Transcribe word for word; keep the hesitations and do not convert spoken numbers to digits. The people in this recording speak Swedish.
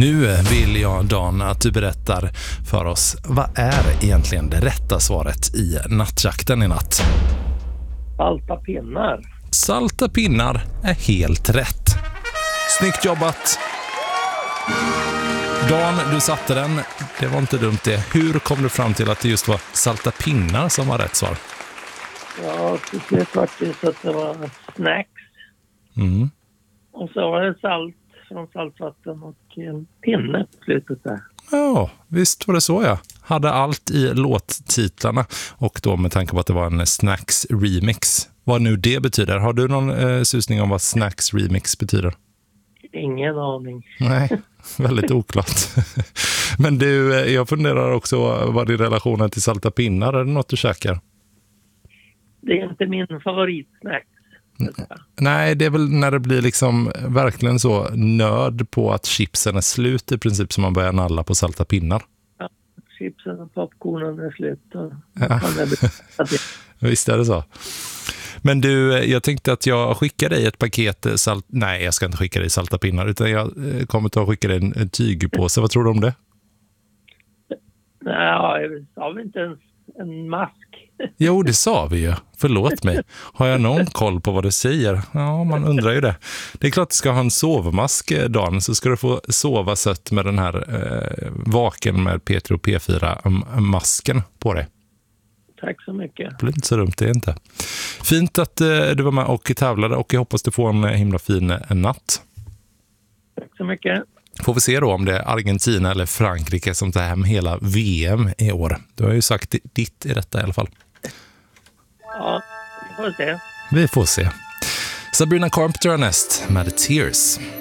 Nu vill jag, Dan, att du berättar för oss, vad är egentligen det rätta svaret i nattjakten i natt? Salta pinnar. Salta pinnar är helt rätt. Snyggt jobbat. Dan, du satte den. Det var inte dumt det. Hur kom du fram till att det just var salta pinnar som var rätt svar? Ja, till slut faktiskt att det var snacks. Mm. Och så var det salt från saltvatten och en pinne på slutet där. Ja, visst var det så, ja. Hade allt i låttitlarna och då med tanke på att det var en Snacks remix. Vad nu det betyder. Har du någon eh, susning om vad Snacks remix betyder? Ingen aning. Nej, väldigt oklart. Men du, jag funderar också vad är relationen till salta pinnar? Är det något du käkar? Det är inte min favoritsnack. Nej, det är väl när det blir liksom verkligen så nörd på att chipsen är slut i princip som man börjar nalla på salta pinnar. Ja, chipsen och popcornen är slut. Och ja. Visst är det så. Men du, jag tänkte att jag skickar dig ett paket salt... Nej, jag ska inte skicka dig salta pinnar utan jag kommer att skicka dig en, en tygpåse. Vad tror du om det? Nej, jag har inte ens en mask. Jo, det sa vi ju. Förlåt mig. Har jag någon koll på vad du säger? Ja, man undrar ju det. Det är klart att du ska ha en sovmask, Dan, så ska du få sova sött med den här eh, vaken med P tre och P fyra-masken på dig. Tack så mycket. Det blir inte så dumt, det är inte. Fint att eh, du var med och tävlade och jag hoppas du får en himla fin en natt. Tack så mycket. Får vi se då om det är Argentina eller Frankrike som tar hem hela V M i år. Du har ju sagt ditt i detta i alla fall. Ja, vi får se. Vi får se. Sabrina Carpenter näst med Tears.